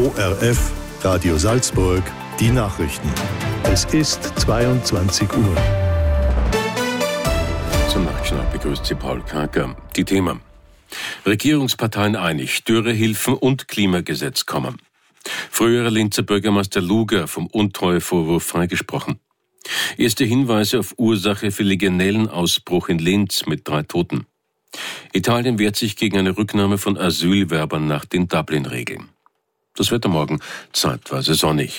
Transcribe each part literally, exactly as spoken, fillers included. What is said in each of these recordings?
O R F, Radio Salzburg, die Nachrichten. Es ist zweiundzwanzig Uhr. Zum Nachschlag begrüßt Sie Paul Kaker. Die Themen: Regierungsparteien einig, Dürrehilfen und Klimagesetz kommen. Früherer Linzer Bürgermeister Luger vom Untreuevorwurf freigesprochen. Erste Hinweise auf Ursache für Legionellenausbruch in Linz mit drei Toten. Italien wehrt sich gegen eine Rücknahme von Asylwerbern nach den Dublin-Regeln. Das Wetter morgen zeitweise sonnig.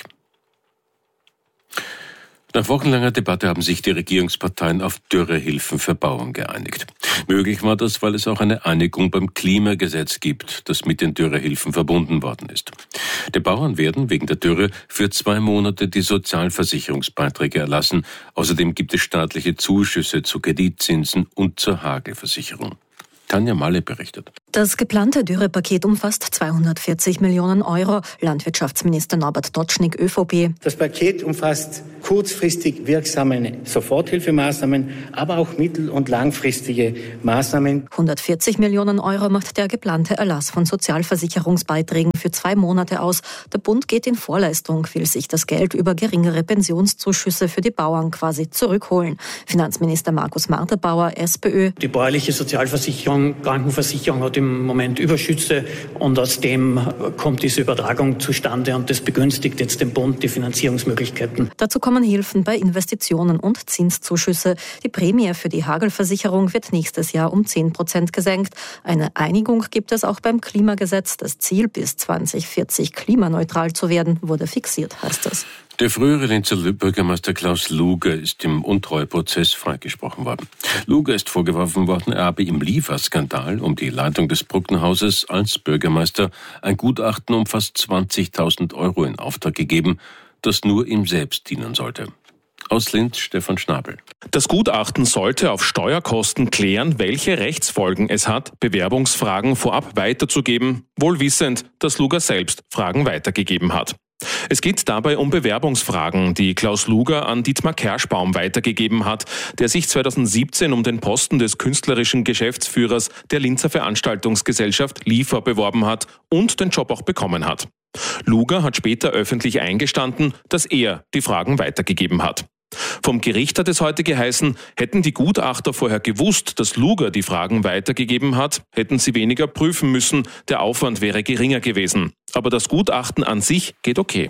Nach wochenlanger Debatte haben sich die Regierungsparteien auf Dürrehilfen für Bauern geeinigt. Möglich war das, weil es auch eine Einigung beim Klimagesetz gibt, das mit den Dürrehilfen verbunden worden ist. Die Bauern werden wegen der Dürre für zwei Monate die Sozialversicherungsbeiträge erlassen. Außerdem gibt es staatliche Zuschüsse zu Kreditzinsen und zur Hagelversicherung. Tanja Malle berichtet. Das geplante Dürrepaket umfasst zweihundertvierzig Millionen Euro. Landwirtschaftsminister Norbert Dotschnig, ÖVP. Das Paket umfasst kurzfristig wirksame Soforthilfemaßnahmen, aber auch mittel- und langfristige Maßnahmen. hundertvierzig Millionen Euro macht der geplante Erlass von Sozialversicherungsbeiträgen für zwei Monate aus. Der Bund geht in Vorleistung, will sich das Geld über geringere Pensionszuschüsse für die Bauern quasi zurückholen. Finanzminister Markus Marterbauer, SPÖ. Die bäuerliche Sozialversicherung, Krankenversicherung hat im Moment Überschüsse und aus dem kommt diese Übertragung zustande und das begünstigt jetzt dem Bund die Finanzierungsmöglichkeiten. Dazu kommen Hilfen bei Investitionen und Zinszuschüsse. Die Prämie für die Hagelversicherung wird nächstes Jahr um zehn Prozent gesenkt. Eine Einigung gibt es auch beim Klimagesetz. Das Ziel, bis zwanzig vierzig klimaneutral zu werden, wurde fixiert, heißt es. Der frühere Linzer Bürgermeister Klaus Luger ist im Untreueprozess freigesprochen worden. Luger ist vorgeworfen worden, er habe im Lieferskandal um die Leitung des Brucknerhauses als Bürgermeister ein Gutachten um fast zwanzigtausend Euro in Auftrag gegeben, das nur ihm selbst dienen sollte. Aus Linz, Stefan Schnabel. Das Gutachten sollte auf Steuerkosten klären, welche Rechtsfolgen es hat, Bewerbungsfragen vorab weiterzugeben, wohl wissend, dass Luger selbst Fragen weitergegeben hat. Es geht dabei um Bewerbungsfragen, die Klaus Luger an Dietmar Kerschbaum weitergegeben hat, der sich zweitausendsiebzehn um den Posten des künstlerischen Geschäftsführers der Linzer Veranstaltungsgesellschaft Liefer beworben hat und den Job auch bekommen hat. Luger hat später öffentlich eingestanden, dass er die Fragen weitergegeben hat. Vom Gericht hat es heute geheißen, hätten die Gutachter vorher gewusst, dass Luger die Fragen weitergegeben hat, hätten sie weniger prüfen müssen, der Aufwand wäre geringer gewesen. Aber das Gutachten an sich geht okay.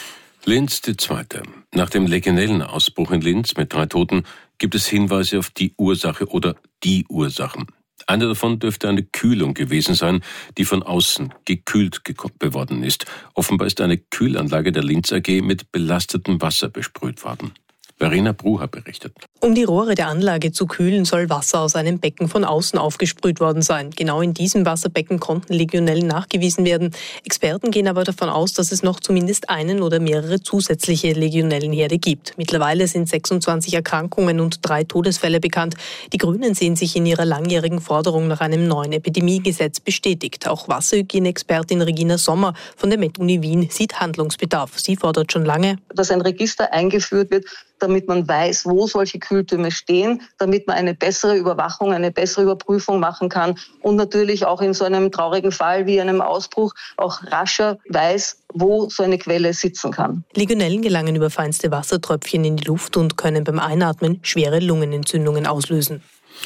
Linz die Zweite. Nach dem Legionellenausbruch in Linz mit drei Toten gibt es Hinweise auf die Ursache oder die Ursachen. Eine davon dürfte eine Kühlung gewesen sein, die von außen gekühlt geworden ist. Offenbar ist eine Kühlanlage der Linz A G mit belastetem Wasser besprüht worden. Verena Brucher berichtet. Um die Rohre der Anlage zu kühlen, soll Wasser aus einem Becken von außen aufgesprüht worden sein. Genau in diesem Wasserbecken konnten Legionellen nachgewiesen werden. Experten gehen aber davon aus, dass es noch zumindest einen oder mehrere zusätzliche Legionellenherde gibt. Mittlerweile sind sechsundzwanzig Erkrankungen und drei Todesfälle bekannt. Die Grünen sehen sich in ihrer langjährigen Forderung nach einem neuen Epidemiegesetz bestätigt. Auch Wasserhygieneexpertin Regina Sommer von der Med-Uni Wien sieht Handlungsbedarf. Sie fordert schon lange, dass ein Register eingeführt wird, damit man weiß, wo solche Kühltürme stehen, damit man eine bessere Überwachung, eine bessere Überprüfung machen kann und natürlich auch in so einem traurigen Fall wie einem Ausbruch auch rascher weiß, wo so eine Quelle sitzen kann. Legionellen gelangen über feinste Wassertröpfchen in die Luft und können beim Einatmen schwere Lungenentzündungen auslösen.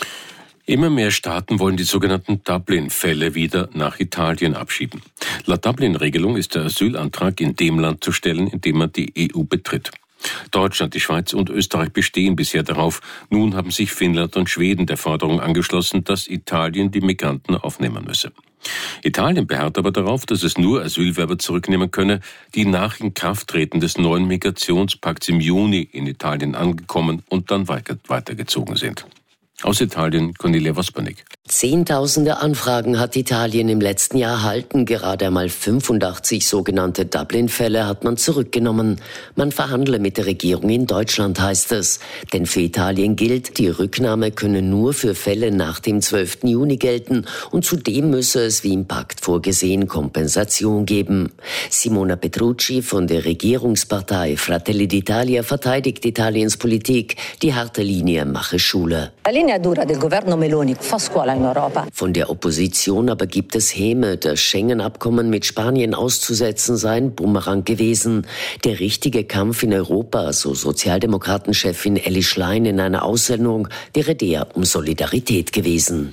Immer mehr Staaten wollen die sogenannten Dublin-Fälle wieder nach Italien abschieben. Laut Dublin-Regelung ist der Asylantrag in dem Land zu stellen, in dem man die E U betritt. Deutschland, die Schweiz und Österreich bestehen bisher darauf. Nun haben sich Finnland und Schweden der Forderung angeschlossen, dass Italien die Migranten aufnehmen müsse. Italien beharrt aber darauf, dass es nur Asylwerber zurücknehmen könne, die nach Inkrafttreten des neuen Migrationspakts im Juni in Italien angekommen und dann weitergezogen sind. Aus Italien, Cornelia Vospernik. Zehntausende Anfragen hat Italien im letzten Jahr erhalten. Gerade einmal fünfundachtzig sogenannte Dublin-Fälle hat man zurückgenommen. Man verhandle mit der Regierung in Deutschland, heißt es. Denn für Italien gilt, die Rücknahme könne nur für Fälle nach dem zwölften Juni gelten. Und zudem müsse es, wie im Pakt vorgesehen, Kompensation geben. Simona Petrucci von der Regierungspartei Fratelli d'Italia verteidigt Italiens Politik. Die harte Linie mache Schule. linea dura del governo Meloni fa scuola in Europa. Von der Opposition aber gibt es Häme. Das Schengen-Abkommen mit Spanien auszusetzen sei ein Bumerang gewesen. Der richtige Kampf in Europa, so Sozialdemokratenchefin Elli Schlein in einer Aussendung, wäre der um Solidarität gewesen.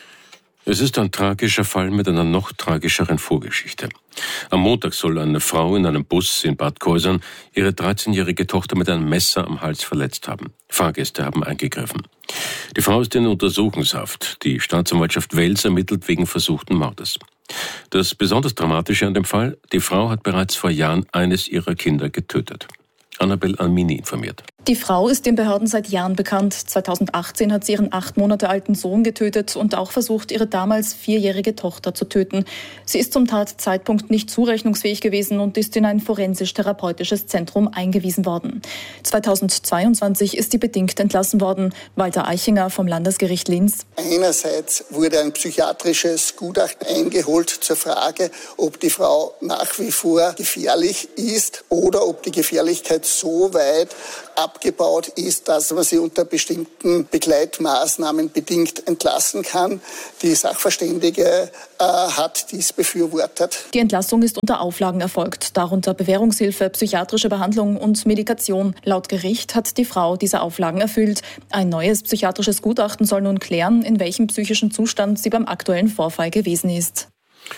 Es ist ein tragischer Fall mit einer noch tragischeren Vorgeschichte. Am Montag soll eine Frau in einem Bus in Bad Kreuznach ihre dreizehnjährige Tochter mit einem Messer am Hals verletzt haben. Fahrgäste haben eingegriffen. Die Frau ist in Untersuchungshaft. Die Staatsanwaltschaft Wels ermittelt wegen versuchten Mordes. Das besonders Dramatische an dem Fall: Die Frau hat bereits vor Jahren eines ihrer Kinder getötet. Annabel Almini informiert. Die Frau ist den Behörden seit Jahren bekannt. zweitausendachtzehn hat sie ihren acht Monate alten Sohn getötet und auch versucht, ihre damals vierjährige Tochter zu töten. Sie ist zum Tatzeitpunkt nicht zurechnungsfähig gewesen und ist in ein forensisch-therapeutisches Zentrum eingewiesen worden. zweitausendzweiundzwanzig ist sie bedingt entlassen worden. Walter Eichinger vom Landesgericht Linz. Einerseits wurde ein psychiatrisches Gutachten eingeholt zur Frage, ob die Frau nach wie vor gefährlich ist oder ob die Gefährlichkeit so weit abgebaut ist, dass man sie unter bestimmten Begleitmaßnahmen bedingt entlassen kann. Die Sachverständige äh, hat dies befürwortet. Die Entlassung ist unter Auflagen erfolgt, darunter Bewährungshilfe, psychiatrische Behandlung und Medikation. Laut Gericht hat die Frau diese Auflagen erfüllt. Ein neues psychiatrisches Gutachten soll nun klären, in welchem psychischen Zustand sie beim aktuellen Vorfall gewesen ist.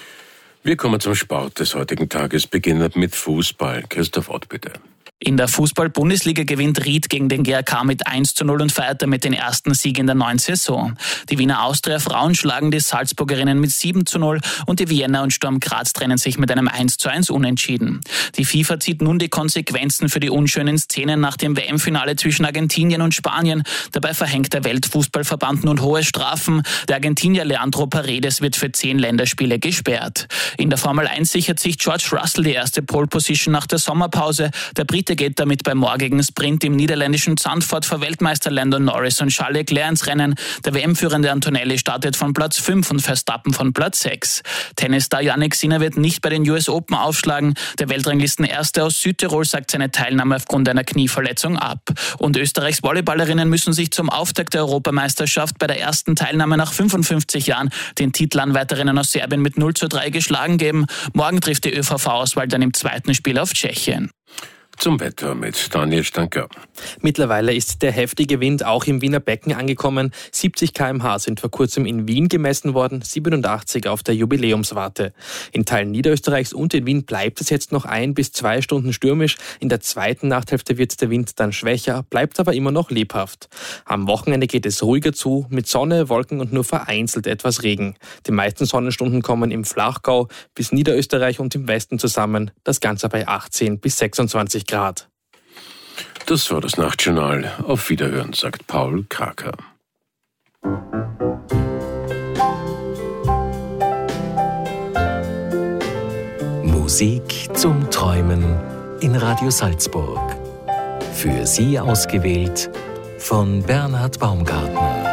Wir kommen zum Sport des heutigen Tages, beginnend mit Fußball. Christoph Ott, bitte. In der Fußball-Bundesliga gewinnt Ried gegen den G A K mit eins zu null und feiert damit den ersten Sieg in der neuen Saison. Die Wiener Austria-Frauen schlagen die Salzburgerinnen mit sieben zu null und die Vienna und Sturm Graz trennen sich mit einem eins zu eins Unentschieden. Die FIFA zieht nun die Konsequenzen für die unschönen Szenen nach dem W M-Finale zwischen Argentinien und Spanien. Dabei verhängt der Weltfußballverband nun hohe Strafen. Der Argentinier Leandro Paredes wird für zehn Länderspiele gesperrt. In der Formel eins sichert sich George Russell die erste Pole-Position nach der Sommerpause. Der Brite geht damit beim morgigen Sprint im niederländischen Zandvoort vor Weltmeister Lando Norris und Charles Leclerc ins Rennen. Der W M-führende Antonelli startet von Platz fünf und Verstappen von Platz sechs. Tennisstar Jannik Sinner wird nicht bei den U S Open aufschlagen. Der Weltranglisten-Erste aus Südtirol sagt seine Teilnahme aufgrund einer Knieverletzung ab. Und Österreichs Volleyballerinnen müssen sich zum Auftakt der Europameisterschaft bei der ersten Teilnahme nach fünfundfünfzig Jahren den Titelanwärterinnen aus Serbien mit null zu drei geschlagen geben. Morgen trifft die ÖVV-Auswahl dann im zweiten Spiel auf Tschechien. Zum Wetter mit Daniel Stanker. Mittlerweile ist der heftige Wind auch im Wiener Becken angekommen. siebzig Kilometer pro Stunde sind vor kurzem in Wien gemessen worden, siebenundachtzig auf der Jubiläumswarte. In Teilen Niederösterreichs und in Wien bleibt es jetzt noch ein bis zwei Stunden stürmisch. In der zweiten Nachthälfte wird der Wind dann schwächer, bleibt aber immer noch lebhaft. Am Wochenende geht es ruhiger zu, mit Sonne, Wolken und nur vereinzelt etwas Regen. Die meisten Sonnenstunden kommen im Flachgau bis Niederösterreich und im Westen zusammen. Das Ganze bei achtzehn bis sechsundzwanzig Grad. Das war das Nachtjournal. Auf Wiederhören, sagt Paul Kraker. Musik zum Träumen in Radio Salzburg. Für Sie ausgewählt von Bernhard Baumgartner.